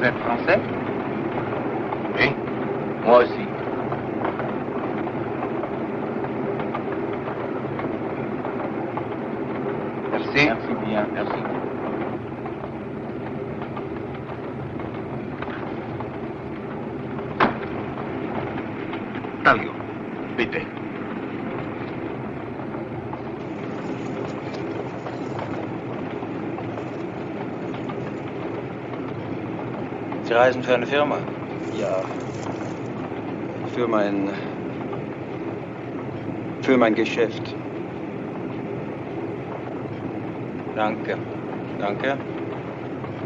Vous êtes français? Oui, moi aussi. Merci. Merci bien. Merci. Talio, bitte. Sie reisen für eine Firma? Ja. Für mein Geschäft. Danke. Danke.